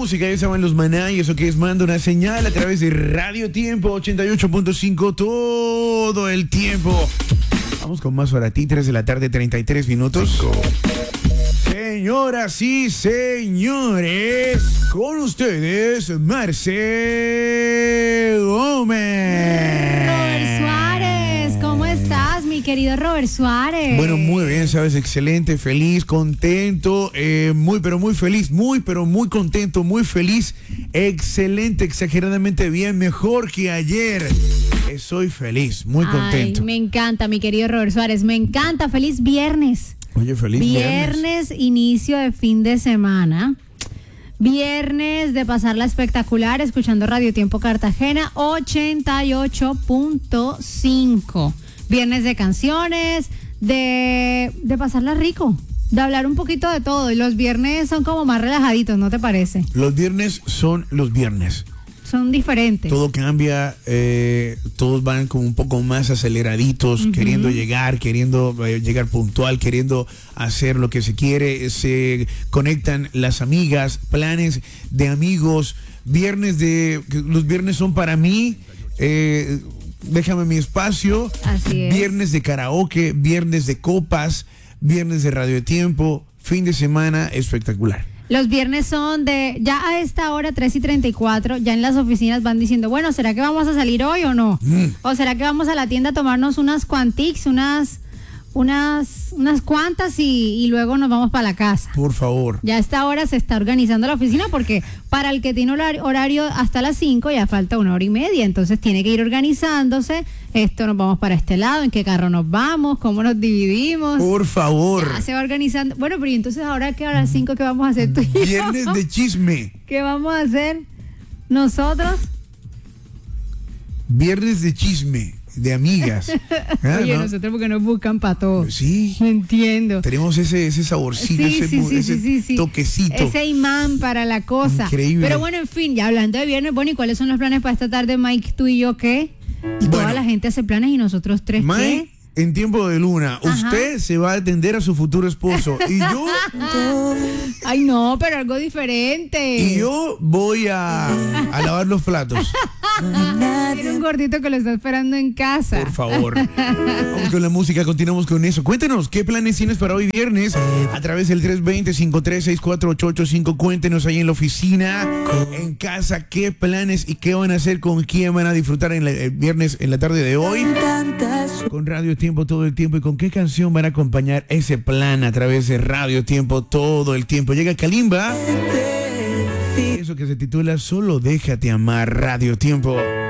música, ya saben los Maná, y eso que es manda una señal a través de Radio Tiempo 88.5 todo el tiempo. Vamos con más hora ti, 3 de la tarde, 33 minutos. Señoras y señores, con ustedes, Marce Gómez. Robert Suárez, ¿cómo estás, mi querido Robert Suárez? Bueno, muy bien, sabes, excelente, feliz, contento, pero muy feliz, pero muy contento, muy feliz, excelente, exageradamente bien, mejor que ayer. Soy feliz, muy contento. Ay, me encanta, mi querido Robert Suárez, me encanta. Feliz viernes. Oye, feliz Viernes, inicio de fin de semana. Viernes de pasarla espectacular, escuchando Radio Tiempo Cartagena 88.5. Viernes de canciones, de pasarla rico, de hablar un poquito de todo. Y los viernes son como más relajaditos, ¿no te parece? Los viernes son los viernes. Son diferentes. Todo cambia, todos van como un poco más aceleraditos, queriendo llegar puntual, queriendo hacer lo que se quiere. Se conectan las amigas, planes de amigos. Los viernes son para mí, déjame mi espacio. Así es. Viernes de karaoke, viernes de copas, viernes de Radio Tiempo, fin de semana espectacular. Los viernes son ya a esta hora, 3:34, ya en las oficinas van diciendo, bueno, ¿será que vamos a salir hoy o no? ¿O será que vamos a la tienda a tomarnos unas cuantics, unas cuantas y luego nos vamos para la casa? Por favor. Ya a esta hora se está organizando la oficina porque para el que tiene horario hasta las 5 ya falta 1 hora y media, entonces tiene que ir organizándose. Esto, nos vamos para este lado, en qué carro nos vamos, cómo nos dividimos. Por favor. Ya se va organizando. Bueno, pero ¿y entonces ahora que a las 5 qué vamos a hacer tú y yo? Viernes de chisme. ¿Qué vamos a hacer nosotros? Viernes de chisme, de amigas. Oye, ¿no? nosotros porque nos buscan para todo. Sí. No entiendo. Tenemos ese saborcito, ese toquecito. Ese imán para la cosa. Increíble. Pero bueno, en fin, ya hablando de viernes, bueno, ¿y cuáles son los planes para esta tarde, Mike, tú y yo qué? Toda la gente hace planes y nosotros tres, Mike, ¿qué? en tiempo de luna, usted se va a atender a su futuro esposo y yo... Ay, no, pero algo diferente. Y yo voy a lavar los platos. Tiene un gordito que lo está esperando en casa. Por favor. Vamos con la música, continuamos con eso. Cuéntenos, ¿qué planes tienes para hoy viernes? A través del 320-5364-885. Cuéntenos ahí en la oficina, en casa, qué planes y qué van a hacer, con quién van a disfrutar el viernes en la tarde de hoy. Con Radio Tiempo todo el tiempo, y con qué canción van a acompañar ese plan a través de Radio Tiempo todo el tiempo. Llega Kalimba. Eso que se titula Solo déjate amar, Radio Tiempo.